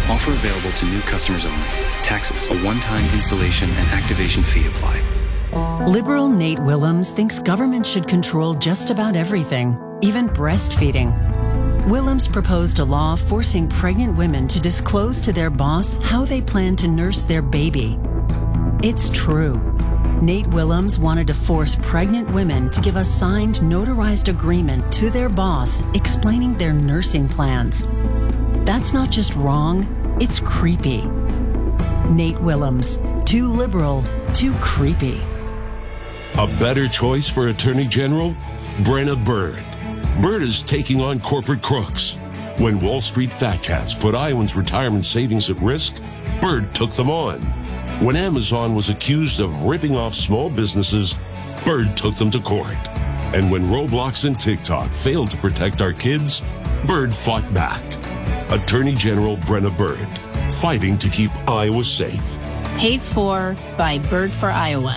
Offer available to new customers only. Taxes, a one-time installation and activation fee apply. Liberal Nate Willems thinks government should control just about everything, even breastfeeding. Willems proposed a law forcing pregnant women to disclose to their boss how they plan to nurse their baby. It's true. Nate Willems wanted to force pregnant women to give a signed, notarized agreement to their boss explaining their nursing plans. That's not just wrong, it's creepy. Nate Willems, too liberal, too creepy. A better choice for Attorney General? Brenna Bird. Bird is taking on corporate crooks. When Wall Street fat cats put Iowans' retirement savings at risk, Bird took them on. When Amazon was accused of ripping off small businesses, Bird took them to court. And when Roblox and TikTok failed to protect our kids, Bird fought back. Attorney General Brenna Bird, fighting to keep Iowa safe. Paid for by Bird for Iowa.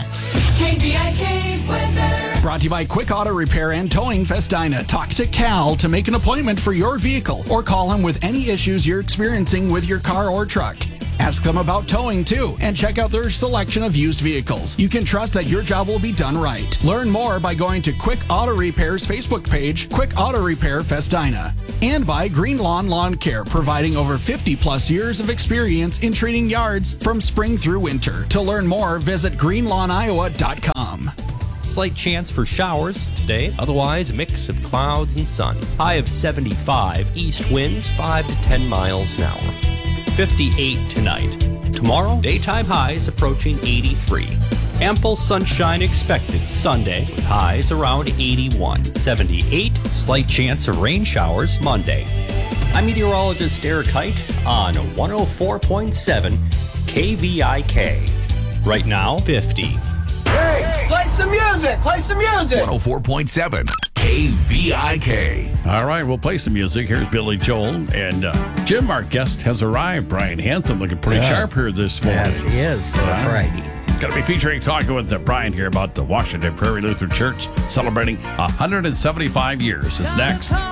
KVIK weather. Brought to you by Quick Auto Repair and Towing Festina. Talk to Cal to make an appointment for your vehicle or call him with any issues you're experiencing with your car or truck. Ask them about towing too and check out their selection of used vehicles. You can trust that your job will be done right. Learn more by going to Quick Auto Repair's Facebook page, Quick Auto Repair Festina. And by Green Lawn Lawn Care, providing over 50 plus years of experience in treating yards from spring through winter. To learn more, visit greenlawniowa.com. Slight chance for showers today, otherwise a mix of clouds and sun. High of 75, east winds 5 to 10 miles an hour. 58 tonight. Tomorrow, daytime highs approaching 83. Ample sunshine expected Sunday with highs around 81. 78, slight chance of rain showers Monday. I'm meteorologist Eric Height on 104.7 KVIK. Right now, 50. Hey, play some music. Play some music. 104.7 KVIK. All right, we'll play some music. Here's Billy Joel. And Jim, our guest, has arrived. Brian Hanson looking pretty sharp here this morning. Yes, he is for a Friday. Going to be featuring talking with Brian here about the Washington Prairie Lutheran Church celebrating 175 years. Is next.